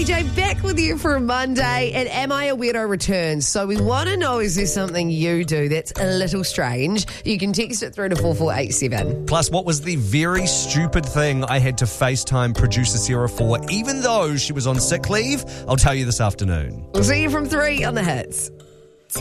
TJ back with you for a Monday, and Am I a Weirdo returns. So we want to know, is there something you do that's a little strange? You can text it through to 4487. Plus, what was the very stupid thing I had to FaceTime producer Sarah for, even though she was on sick leave? I'll tell you this afternoon. We'll see you from 3 on the Hits.